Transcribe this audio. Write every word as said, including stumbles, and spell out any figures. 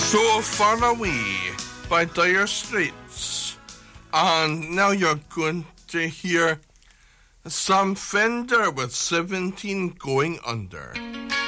So Far Away by Dire Straits. And now you're going to hear Sam Fender with seventeen Going Under.